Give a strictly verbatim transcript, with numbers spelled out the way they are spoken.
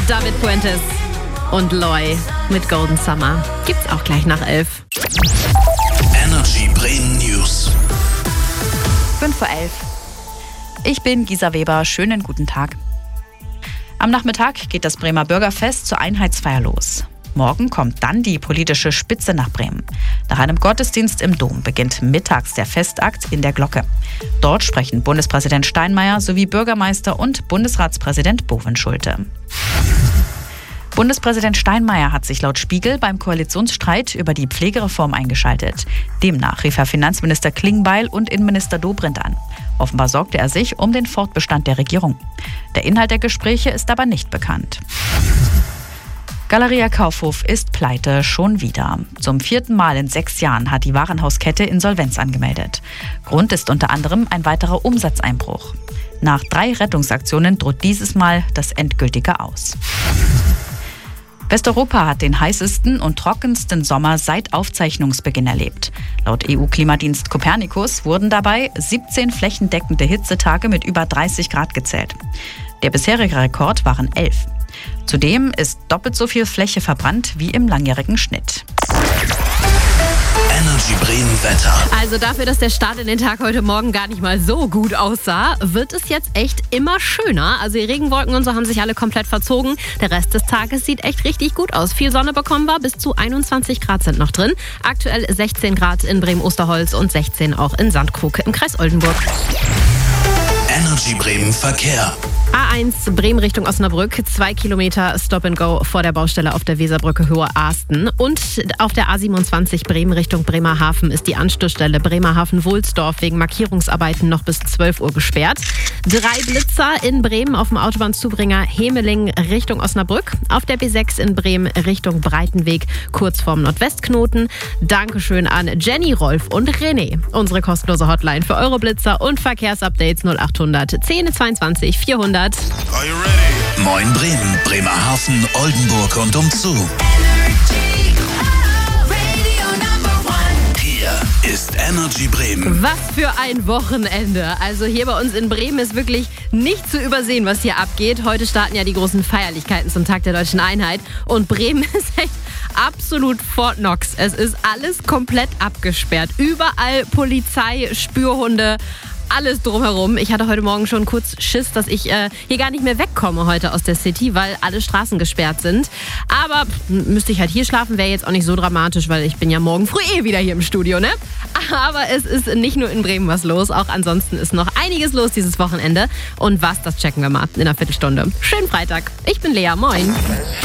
David Fuentes und Loy mit Golden Summer. Gibt's auch gleich nach elf. Energy Bremen News. fünf vor elf. Ich bin Gisa Weber. Schönen guten Tag. Am Nachmittag geht das Bremer Bürgerfest zur Einheitsfeier los. Morgen kommt dann die politische Spitze nach Bremen. Nach einem Gottesdienst im Dom beginnt mittags der Festakt in der Glocke. Dort sprechen Bundespräsident Steinmeier sowie Bürgermeister und Bundesratspräsident Bovenschulte. Bundespräsident Steinmeier hat sich laut Spiegel beim Koalitionsstreit über die Pflegereform eingeschaltet. Demnach rief er Finanzminister Klingbeil und Innenminister Dobrindt an. Offenbar sorgte er sich um den Fortbestand der Regierung. Der Inhalt der Gespräche ist aber nicht bekannt. Galeria Kaufhof ist pleite, schon wieder. Zum vierten Mal in sechs Jahren hat die Warenhauskette Insolvenz angemeldet. Grund ist unter anderem ein weiterer Umsatzeinbruch. Nach drei Rettungsaktionen droht dieses Mal das endgültige Aus. Westeuropa hat den heißesten und trockensten Sommer seit Aufzeichnungsbeginn erlebt. Laut E U-Klimadienst Copernicus wurden dabei siebzehn flächendeckende Hitzetage mit über dreißig Grad gezählt. Der bisherige Rekord waren elf. Zudem ist doppelt so viel Fläche verbrannt wie im langjährigen Schnitt. Energy Bremen Wetter. Also dafür, dass der Start in den Tag heute Morgen gar nicht mal so gut aussah, wird es jetzt echt immer schöner. Also die Regenwolken und so haben sich alle komplett verzogen. Der Rest des Tages sieht echt richtig gut aus. Viel Sonne bekommen wir, bis zu einundzwanzig Grad sind noch drin. Aktuell sechzehn Grad in Bremen-Osterholz und sechzehn auch in Sandkrug im Kreis Oldenburg. Energy Bremen Verkehr. A eins Bremen Richtung Osnabrück, zwei Kilometer Stop and Go vor der Baustelle auf der Weserbrücke Hohe Aasten. Und auf der A siebenundzwanzig Bremen Richtung Bremerhaven ist die Anschlussstelle Bremerhaven-Wohlsdorf wegen Markierungsarbeiten noch bis zwölf Uhr gesperrt. Drei Blitzer in Bremen auf dem Autobahnzubringer Hemeling Richtung Osnabrück. Auf der B sechs in Bremen Richtung Breitenweg kurz vorm Nordwestknoten. Dankeschön an Jenny, Rolf und René. Unsere kostenlose Hotline für eure Blitzer und Verkehrsupdates null achthundert zehn zweiundzwanzig vierhundert. Are you ready? Moin Bremen, Bremerhaven, Oldenburg und umzu. Hier ist Energy Bremen. Was für ein Wochenende. Also hier bei uns in Bremen ist wirklich nicht zu übersehen, was hier abgeht. Heute starten ja die großen Feierlichkeiten zum Tag der Deutschen Einheit. Und Bremen ist echt absolut Fort Knox. Es ist alles komplett abgesperrt. Überall Polizei, Spürhunde, alles drumherum. Ich hatte heute Morgen schon kurz Schiss, dass ich äh, hier gar nicht mehr wegkomme heute aus der City, weil alle Straßen gesperrt sind. Aber pff, müsste ich halt hier schlafen, wäre jetzt auch nicht so dramatisch, weil ich bin ja morgen früh eh wieder hier im Studio, ne? Aber es ist nicht nur in Bremen was los, auch ansonsten ist noch einiges los dieses Wochenende. Und was, das checken wir mal in einer Viertelstunde. Schönen Freitag. Ich bin Lea, moin.